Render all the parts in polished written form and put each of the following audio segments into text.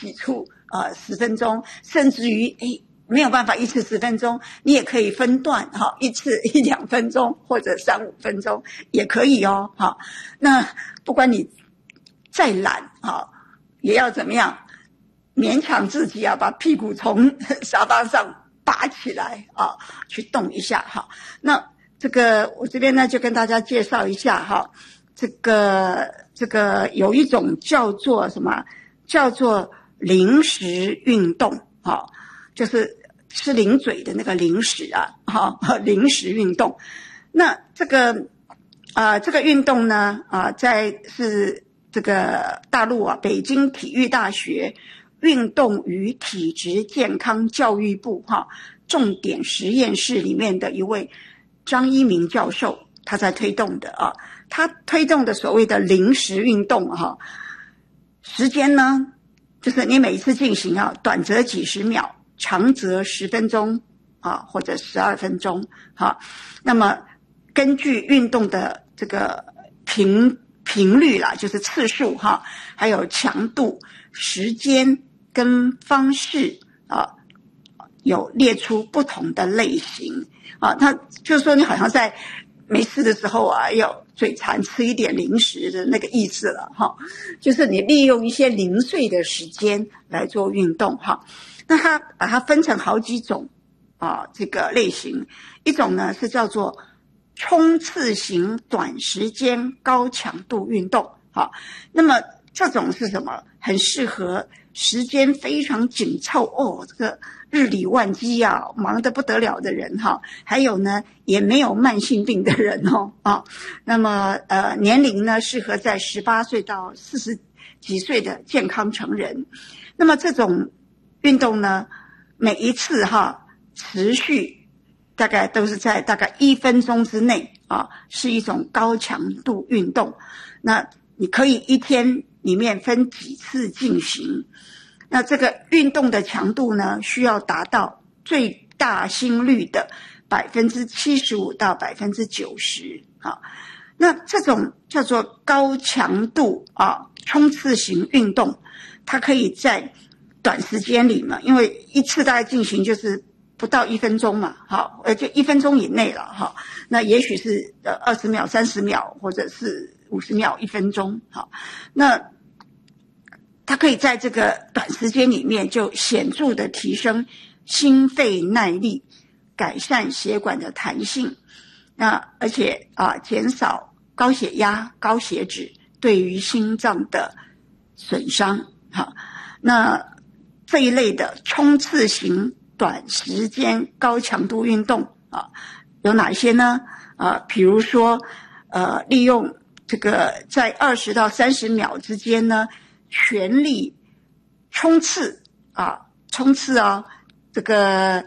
挤出10分钟，甚至于没有办法一次10分钟，你也可以分段一次1-2分钟或者3-5分钟也可以哦。那不管你再懒也要怎么样，勉强自己把屁股从沙发上拔起来去动一下那这个我这边呢就跟大家介绍一下这个有一种叫做什么，叫做零食运动就是吃零嘴的那个零食零食运动。那这个运动呢是这个大陆北京体育大学运动与体质健康教育部重点实验室里面的一位张一鸣教授他在推动的他推动的所谓的零食运动时间呢就是你每一次进行短则几十秒，长则10分钟或者12分钟那么根据运动的这个频率啦，就是次数还有强度、时间跟方式有列出不同的类型他就是说你好像在没事的时候要嘴馋吃一点零食的那个意思了就是你利用一些零碎的时间来做运动那他把它分成好几种这个类型。一种呢是叫做冲刺型短时间高强度运动那么这种是什么？很适合时间非常紧凑这个日理万机忙得不得了的人还有呢也没有慢性病的人那么年龄呢适合在18岁到40几岁的健康成人。那么这种运动呢每一次持续大概都是在大概1分钟之内是一种高强度运动。那你可以一天里面分几次进行。那这个运动的强度呢需要达到最大心率的75%到90%那这种叫做高强度冲刺型运动，它可以在短时间里嘛，因为一次大概进行就是不到1分钟嘛就1分钟以内了那也许是20秒、30秒或者是50秒、1分钟那它可以在这个短时间里面就显著的提升心肺耐力，改善血管的弹性，那而且减少高血压、高血脂对于心脏的损伤那这一类的冲刺型短时间高强度运动有哪些呢比如说利用这个在20到30秒之间呢全力冲刺这个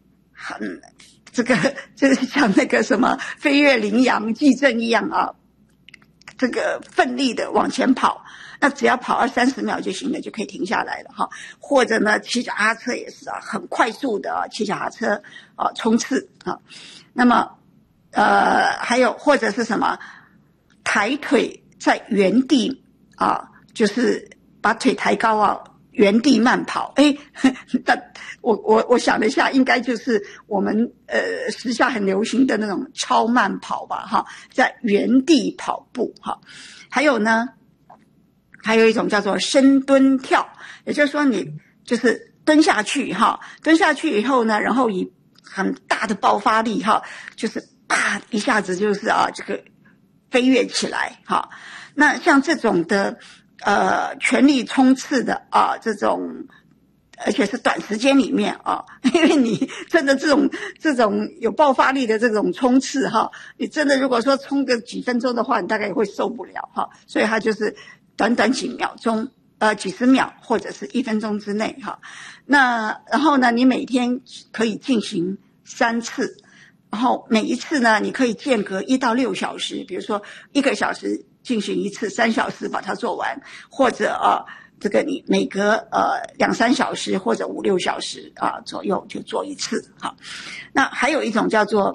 就是像那个什么飞跃羚羊矩阵一样这个奋力的往前跑，那只要跑20-30秒就行了，就可以停下来了或者呢骑脚踏车也是很快速的骑脚踏车冲刺那么还有或者是什么抬腿在原地就是把腿抬高原地慢跑但我想了一下，应该就是我们时下很流行的那种超慢跑吧在原地跑步还有呢还有一种叫做深蹲跳，也就是说你就是蹲下去蹲下去以后呢，然后以很大的爆发力就是啪一下子就是这个飞跃起来那像这种的全力冲刺的这种，而且是短时间里面因为你真的这种有爆发力的这种冲刺你真的如果说冲个几分钟的话，你大概也会受不了所以它就是短短几秒钟几十秒或者是1分钟之内那然后呢你每天可以进行3次，然后每一次呢你可以间隔1到6小时，比如说1个小时进行一次，3小时把它做完，或者这个你每隔2-3小时或者5-6小时左右就做一次那还有一种叫做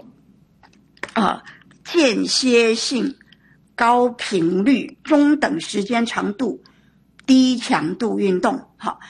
间歇性高频率中等时间长度低强度运动